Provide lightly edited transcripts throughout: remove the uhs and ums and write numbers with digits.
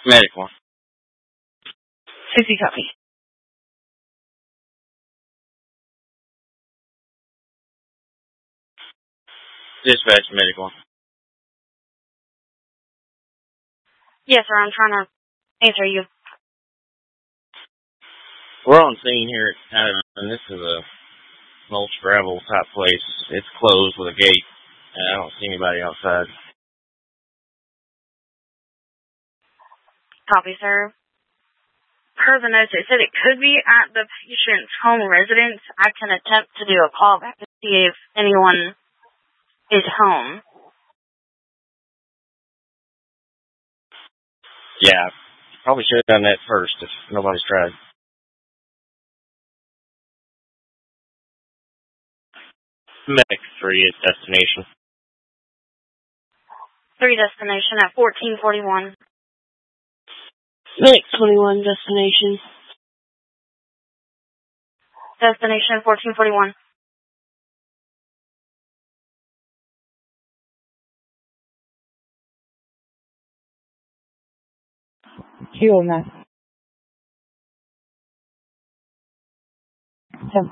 Medical. Susie, copy. Dispatch medical. Yes, sir, I'm trying to answer you. We're on scene here at Adams, and this is a mulch gravel type place. It's closed with a gate, and I don't see anybody outside. Copy, sir. Per the notes, it said it could be at the patient's home residence. I can attempt to do a call back to see if anyone is home. Yeah, probably should have done that first if nobody's tried. Medic 3 is destination. 3 destination at 1441. Medic 21 destination. Destination 1441. Heal now. 10.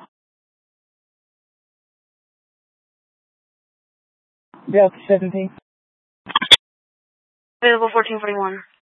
Delta 17. Available 1441.